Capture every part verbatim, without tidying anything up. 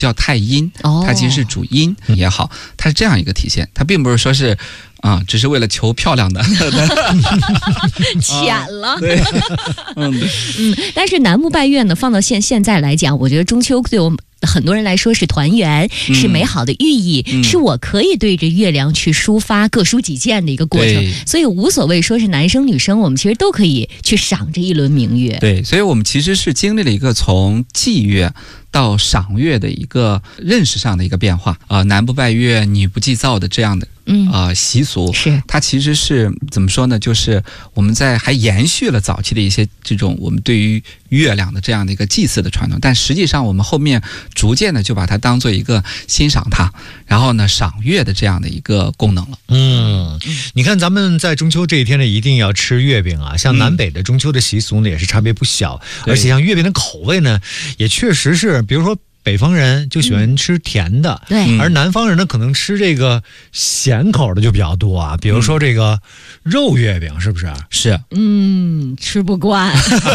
叫太阴，它其实是主阴也好，它是这样一个体现，它并不是说是啊，只是为了求漂亮的， 浅了。 对，嗯嗯，但是南木拜月呢，放到现现在来讲，我觉得中秋对我们很多人来说是团圆，嗯、是美好的寓意、嗯，是我可以对着月亮去抒发各抒己见的一个过程，所以无所谓说是男生女生，我们其实都可以去赏这一轮明月。 对，所以我们其实是经历了一个从祭月到赏月的一个认识上的一个变化啊、呃，男不拜月，女不祭灶的这样的。嗯啊、呃，习俗是它其实是怎么说呢？就是我们在还延续了早期的一些这种我们对于月亮的这样的一个祭祀的传统，但实际上我们后面逐渐的就把它当做一个欣赏它，然后呢赏月的这样的一个功能了。 嗯，你看咱们在中秋这一天呢，一定要吃月饼啊。像南北的中秋的习俗呢，也是差别不小，而且像月饼的口味呢，也确实是，比如说。北方人就喜欢吃甜的、 嗯，对， 而南方人呢可能吃这个咸口的就比较多啊，比如说这个肉月饼，是不是？ 是， 嗯，吃不惯，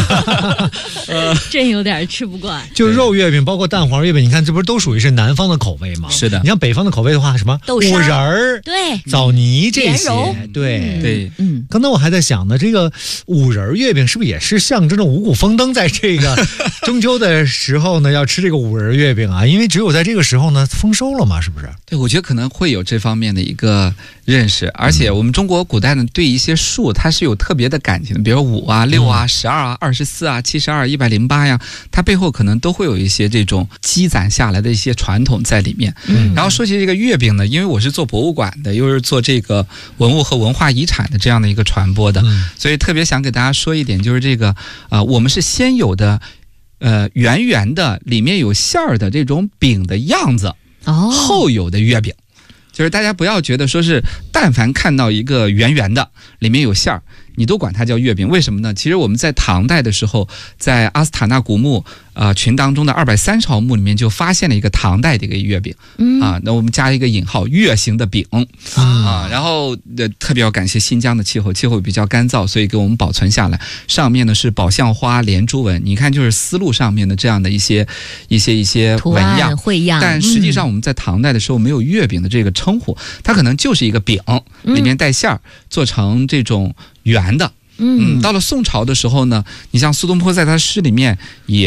真有点吃不惯。 就肉月饼，包括蛋黄月饼，你看这不是都属于是南方的口味吗？ 是的， 你像北方的口味的话，什么豆五仁儿、 对， 枣泥这些，对对， 嗯。刚才我还在想呢，这个五仁月饼是不是也是象征着五谷丰登，在这个中秋的时候呢，要吃这个五仁月饼啊，因为只有在这个时候呢丰收了嘛，是不是？ 对，我觉得可能会有这方面的一个认识，而且我们中国古代呢对一些数它是有特别的感情的，比如五啊、六啊、十二啊、二十四啊、七十二、一百零八呀，它背后可能都会有一些这种积攒下来的一些传统在里面。嗯，然后说起这个月饼呢，因为我是做博物馆的，又是做这个文物和文化遗产的这样的一个传播的，嗯、所以特别想给大家说一点，就是这个啊、呃，我们是先有的。呃，圆圆的，里面有馅儿的这种饼的样子， 哦， 后有的月饼，就是大家不要觉得说是，但凡看到一个圆圆的，里面有馅儿，你都管它叫月饼，为什么呢？其实我们在唐代的时候，在阿斯塔纳古墓啊、呃、群当中的二百三十号墓里面就发现了一个唐代的一个月饼，嗯啊，那我们加一个引号，月形的饼、嗯、啊，然后呃特别要感谢新疆的气候，气候比较干燥，所以给我们保存下来。上面呢是宝相花连珠纹，你看就是丝路上面的这样的一些一些一些纹样绘样， 但实际上我们在唐代的时候没有月饼的这个称呼，它可能就是一个饼，里面带馅儿，做成这种圆的。嗯，到了宋朝的时候呢，你像苏东坡在他诗里面也